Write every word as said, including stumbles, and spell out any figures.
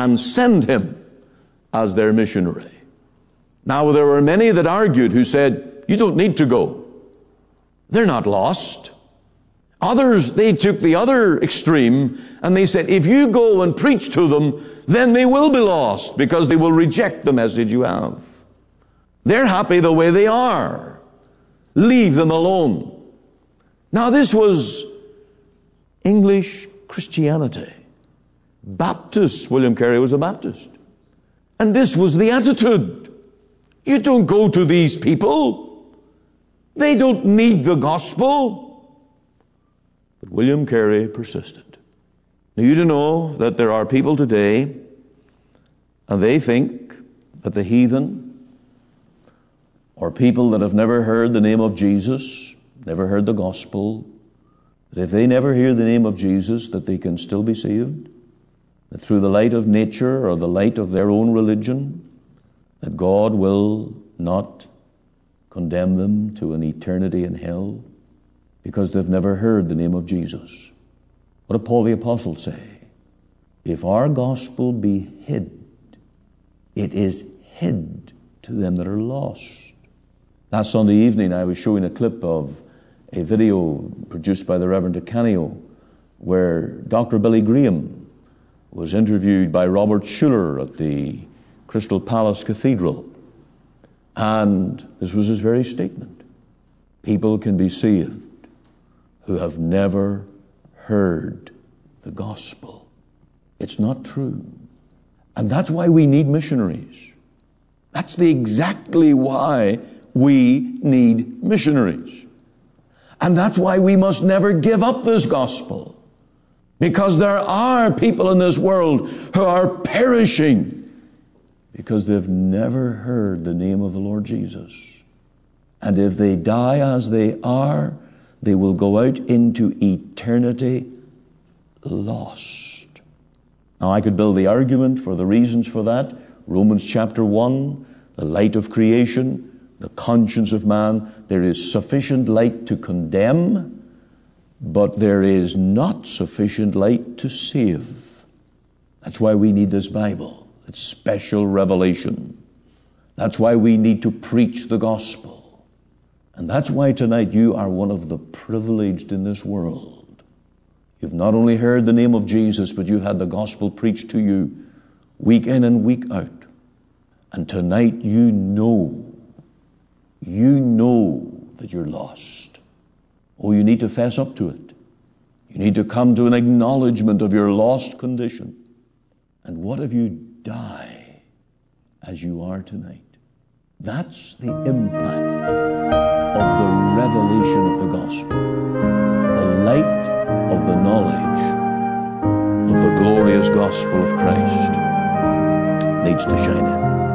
and send him as their missionary. Now, there were many that argued who said, you don't need to go. They're not lost. Others, they took the other extreme and they said, if you go and preach to them, then they will be lost because they will reject the message you have. They're happy the way they are. Leave them alone. Now, this was English Christianity. Baptist, William Carey was a Baptist. And this was the attitude. You don't go to these people. They don't need the gospel. But William Carey persisted. Now, you do know that there are people today, and they think that the heathen, or people that have never heard the name of Jesus, never heard the gospel, that if they never hear the name of Jesus, that they can still be saved, that through the light of nature or the light of their own religion, that God will not condemn them to an eternity in hell because they've never heard the name of Jesus. What did Paul the Apostle say? If our gospel be hid, it is hid to them that are lost. Last Sunday evening I was showing a clip of a video produced by the Reverend Canio where Doctor Billy Graham was interviewed by Robert Schuller at the Crystal Palace Cathedral. And this was his very statement. People can be saved who have never heard the gospel. It's not true. And that's why we need missionaries. That's the exactly why we need missionaries. And that's why we must never give up this gospel. Because there are people in this world who are perishing because they've never heard the name of the Lord Jesus. And if they die as they are, they will go out into eternity lost. Now, I could build the argument for the reasons for that. Romans chapter one, the light of creation, the conscience of man. There is sufficient light to condemn, but there is not sufficient light to save. That's why we need this Bible. It's special revelation. That's why we need to preach the gospel. And that's why tonight you are one of the privileged in this world. You've not only heard the name of Jesus, but you've had the gospel preached to you week in and week out. And tonight you know, you know that you're lost. Oh, you need to fess up to it. You need to come to an acknowledgement of your lost condition. And what if you die as you are tonight? That's the impact of the revelation of the gospel. The light of the knowledge of the glorious gospel of Christ needs to shine in.